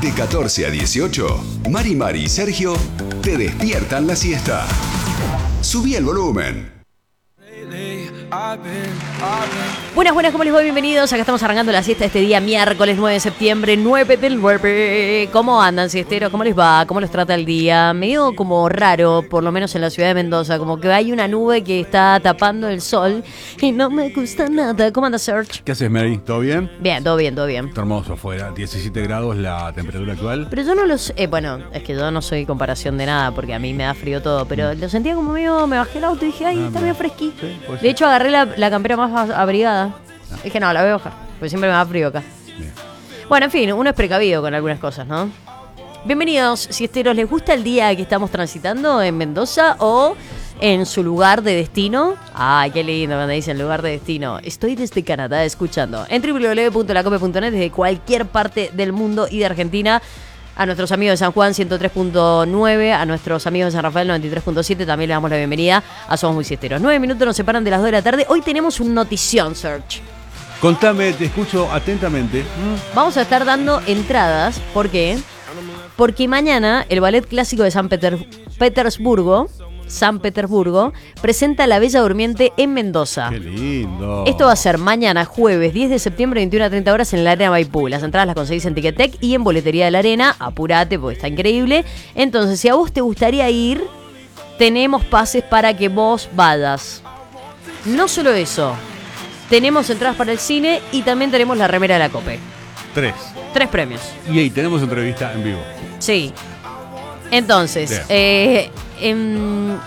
De 14 a 18, Mari y Sergio te despiertan la siesta. Subí el volumen. Buenas, ¿cómo les va? Bienvenidos. Acá estamos arrancando la siesta este día, miércoles 9 de septiembre, 9 del 9. ¿Cómo andan, siesteros? ¿Cómo les va? ¿Cómo los trata el día? Medio como raro, por lo menos en la ciudad de Mendoza, como que hay una nube que está tapando el sol y no me gusta nada. ¿Cómo anda, Serge? ¿Qué haces, Mary? ¿Todo bien? Bien, todo bien, todo bien. Está hermoso afuera, 17 grados la temperatura actual. Pero yo no los... bueno, es que yo no soy comparación de nada, porque a mí me da frío todo, pero lo sentía como medio... Me bajé el auto y dije, ay, está medio fresquito. Sí, puede De ser. hecho, agarré la campera más abrigada. Dije, no, la voy a bajar, porque siempre me da frío acá. Bien. Bueno, en fin, uno es precavido con algunas cosas, ¿no? Bienvenidos, siesteros. ¿Les gusta el día que estamos transitando en Mendoza o en su lugar de destino? Ay, qué lindo cuando dicen lugar de destino. Estoy desde Canadá escuchando en www.lacope.net desde cualquier parte del mundo y de Argentina. A nuestros amigos de San Juan 103.9, a nuestros amigos de San Rafael 93.7 también le damos la bienvenida a Somos Muy Siesteros. 9 minutos nos separan de las 2 de la tarde. Hoy tenemos un notición, Serge. Contame, te escucho atentamente. Vamos a estar dando entradas. ¿Por qué? Porque mañana el Ballet Clásico de San Petersburgo presenta La Bella Durmiente en Mendoza. Qué lindo. Esto va a ser mañana, jueves 10 de septiembre, 21 a 30 horas en la Arena Maipú. Las entradas las conseguís en Ticketek y en Boletería de la Arena. Apurate porque está increíble. Entonces, si a vos te gustaría ir, tenemos pases para que vos vayas. No solo eso, tenemos entradas para el cine y también tenemos la remera de la Cope. 3. 3 premios. Y ahí tenemos entrevista en vivo. Sí. Entonces,